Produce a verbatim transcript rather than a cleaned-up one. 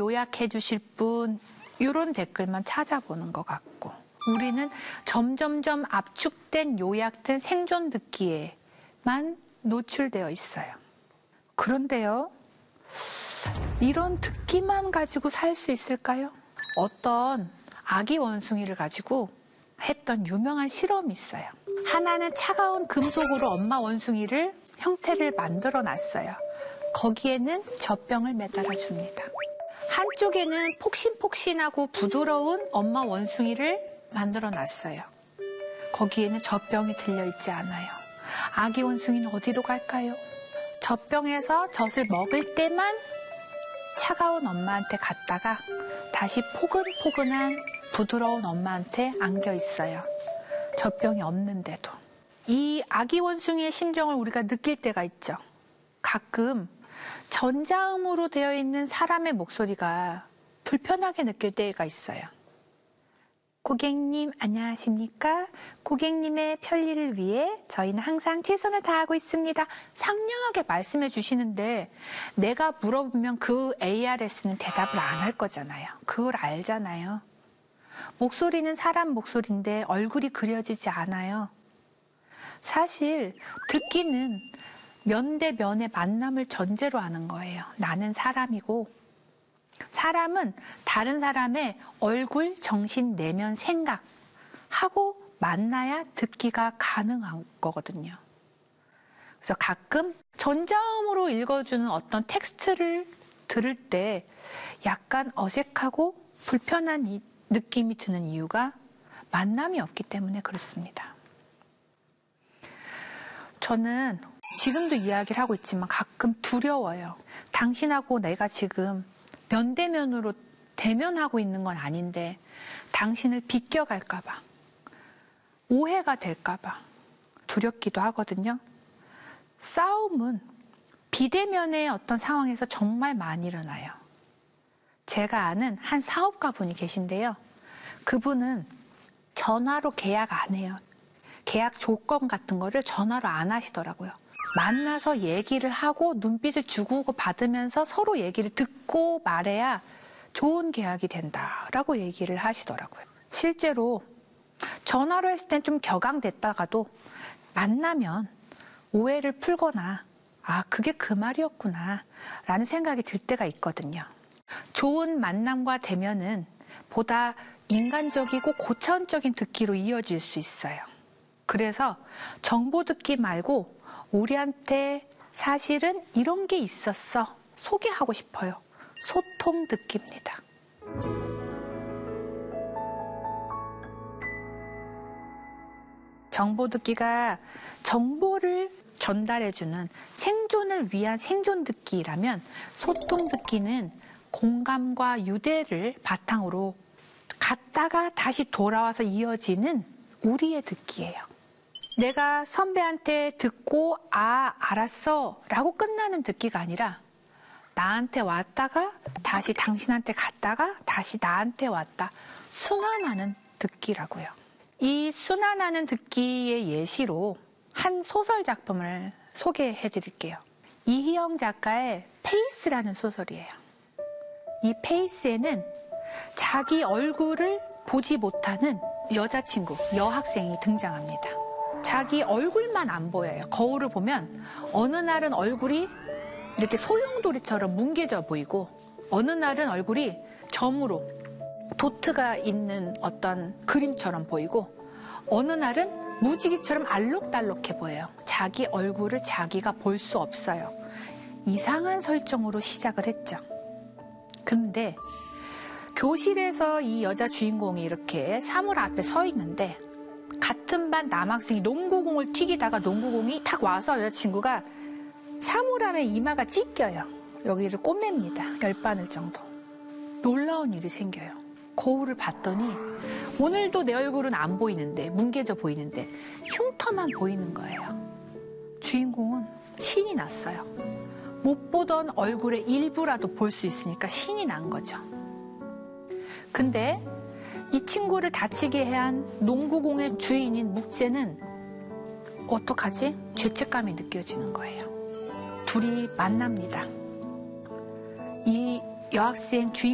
요약해 주실 분, 이런 댓글만 찾아보는 것 같고, 우리는 점점점 압축된 요약된 생존 듣기에만 노출되어 있어요. 그런데요, 이런 듣기만 가지고 살 수 있을까요? 어떤 아기 원숭이를 가지고 했던 유명한 실험이 있어요. 하나는 차가운 금속으로 엄마 원숭이를 형태를 만들어 놨어요. 거기에는 젖병을 매달아 줍니다. 한쪽에는 폭신폭신하고 부드러운 엄마 원숭이를 만들어 놨어요. 거기에는 젖병이 들려있지 않아요. 아기 원숭이는 어디로 갈까요? 젖병에서 젖을 먹을 때만 차가운 엄마한테 갔다가 다시 포근포근한 부드러운 엄마한테 안겨 있어요. 젖병이 없는데도. 이 아기 원숭이의 심정을 우리가 느낄 때가 있죠. 가끔 전자음으로 되어 있는 사람의 목소리가 불편하게 느낄 때가 있어요. 고객님 안녕하십니까? 고객님의 편리를 위해 저희는 항상 최선을 다하고 있습니다. 상냥하게 말씀해 주시는데 내가 물어보면 그 에이알에스는 대답을 안 할 거잖아요. 그걸 알잖아요. 목소리는 사람 목소리인데 얼굴이 그려지지 않아요. 사실 듣기는 면 대 면의 만남을 전제로 하는 거예요. 나는 사람이고 사람은 다른 사람의 얼굴, 정신, 내면, 생각 하고 만나야 듣기가 가능한 거거든요. 그래서 가끔 전자음으로 읽어주는 어떤 텍스트를 들을 때 약간 어색하고 불편한 이 느낌이 드는 이유가 만남이 없기 때문에 그렇습니다. 저는 지금도 이야기를 하고 있지만 가끔 두려워요. 당신하고 내가 지금 면대면으로 대면하고 있는 건 아닌데 당신을 비껴갈까 봐, 오해가 될까 봐 두렵기도 하거든요. 싸움은 비대면의 어떤 상황에서 정말 많이 일어나요. 제가 아는 한 사업가 분이 계신데요. 그분은 전화로 계약 안 해요. 계약 조건 같은 거를 전화로 안 하시더라고요. 만나서 얘기를 하고 눈빛을 주고 받으면서 서로 얘기를 듣고 말해야 좋은 계약이 된다라고 얘기를 하시더라고요. 실제로 전화로 했을 땐 좀 격앙됐다가도 만나면 오해를 풀거나 아 그게 그 말이었구나 라는 생각이 들 때가 있거든요. 좋은 만남과 대면은 보다 인간적이고 고차원적인 듣기로 이어질 수 있어요. 그래서 정보 듣기 말고 우리한테 사실은 이런 게 있었어 소개하고 싶어요. 소통 듣기입니다. 정보 듣기가 정보를 전달해주는 생존을 위한 생존 듣기라면 소통 듣기는 공감과 유대를 바탕으로 갔다가 다시 돌아와서 이어지는 우리의 듣기예요. 내가 선배한테 듣고 아 알았어 라고 끝나는 듣기가 아니라 나한테 왔다가 다시 당신한테 갔다가 다시 나한테 왔다 순환하는 듣기라고요. 이 순환하는 듣기의 예시로 한 소설 작품을 소개해 드릴게요. 이희영 작가의 페이스라는 소설이에요. 이 페이스에는 자기 얼굴을 보지 못하는 여자친구, 여학생이 등장합니다. 자기 얼굴만 안 보여요. 거울을 보면 어느 날은 얼굴이 이렇게 소용돌이처럼 뭉개져 보이고 어느 날은 얼굴이 점으로 도트가 있는 어떤 그림처럼 보이고 어느 날은 무지개처럼 알록달록해 보여요. 자기 얼굴을 자기가 볼 수 없어요. 이상한 설정으로 시작을 했죠. 근데 교실에서 이 여자 주인공이 이렇게 사물 앞에 서 있는데 같은 반 남학생이 농구공을 튀기다가 농구공이 탁 와서 여자친구가 사물함에 이마가 찢겨요. 여기를 꼬맵니다. 열바늘 정도. 놀라운 일이 생겨요. 거울을 봤더니 오늘도 내 얼굴은 안 보이는데 뭉개져 보이는데 흉터만 보이는 거예요. 주인공은 신이 났어요. 못 보던 얼굴의 일부라도 볼 수 있으니까 신이 난 거죠. 근데 이 친구를 다치게 한 농구공의 주인인 묵재는 어떡하지? 죄책감이 느껴지는 거예요. 둘이 만납니다. 이 여학생 주인